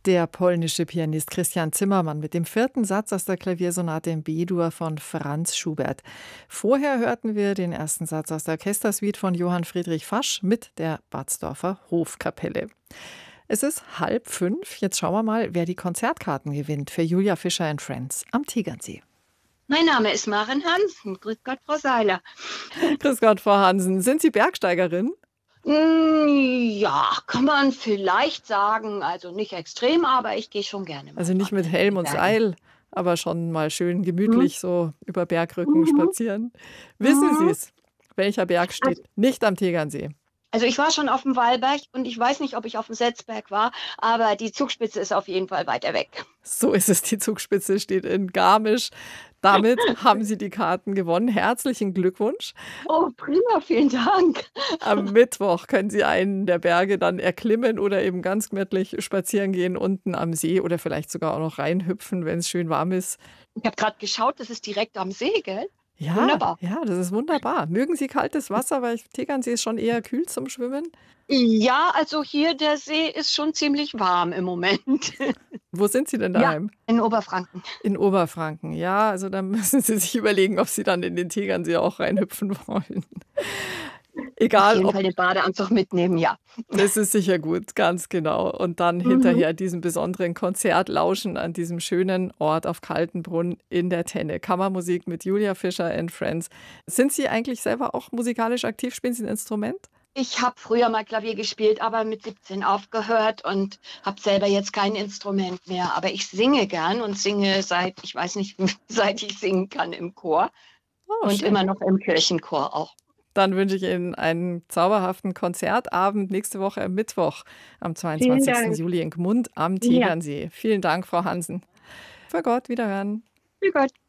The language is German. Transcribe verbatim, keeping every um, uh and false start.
Der polnische Pianist Christian Zimmermann mit dem vierten Satz aus der Klaviersonate in B-Dur von Franz Schubert. Vorher hörten wir den ersten Satz aus der Orchestersuite von Johann Friedrich Fasch mit der Batzdorfer Hofkapelle. Es ist halb fünf. Jetzt schauen wir mal, wer die Konzertkarten gewinnt für Julia Fischer and Friends am Tegernsee. Mein Name ist Maren Hansen. Grüß Gott, Frau Seiler. Grüß Gott, Frau Hansen. Sind Sie Bergsteigerin? Ja, kann man vielleicht sagen. Also nicht extrem, aber ich gehe schon gerne mal. Also nicht mit Helm und Seil, aber schon mal schön gemütlich hm? so über Bergrücken mhm. spazieren. Wissen mhm. Sie es? Welcher Berg steht also, nicht am Tegernsee? Also ich war schon auf dem Wallberg und ich weiß nicht, ob ich auf dem Setzberg war, aber die Zugspitze ist auf jeden Fall weiter weg. So ist es, die Zugspitze steht in Garmisch. Damit haben Sie die Karten gewonnen. Herzlichen Glückwunsch. Oh, prima, vielen Dank. Am Mittwoch können Sie einen der Berge dann erklimmen oder eben ganz gemütlich spazieren gehen unten am See oder vielleicht sogar auch noch reinhüpfen, wenn es schön warm ist. Ich habe gerade geschaut, das ist direkt am See, gell? Ja, wunderbar. Ja, das ist wunderbar. Mögen Sie kaltes Wasser, weil Tegernsee ist schon eher kühl zum Schwimmen? Ja, also hier der See ist schon ziemlich warm im Moment. Wo sind Sie denn daheim? Ja, in Oberfranken. In Oberfranken, ja. Also da müssen Sie sich überlegen, ob Sie dann in den Tegernsee auch reinhüpfen wollen. Egal, auf jeden ob, Fall den Badeanzug mitnehmen, ja. Das ist sicher gut, ganz genau. Und dann mhm. hinterher diesem besonderen Konzert lauschen an diesem schönen Ort auf Kaltenbrunn in der Tenne. Kammermusik mit Julia Fischer and Friends. Sind Sie eigentlich selber auch musikalisch aktiv? Spielen Sie ein Instrument? Ich habe früher mal Klavier gespielt, aber mit siebzehn aufgehört und habe selber jetzt kein Instrument mehr. Aber ich singe gern und singe seit, ich weiß nicht, seit ich singen kann im Chor. Oh, und schön. Immer noch im Kirchenchor auch. Dann wünsche ich Ihnen einen zauberhaften Konzertabend nächste Woche am Mittwoch, am zweiundzwanzigsten Juli in Gmund am Tegernsee. Ja. Vielen Dank, Frau Hansen. Für Gott, wiederhören. Für Gott.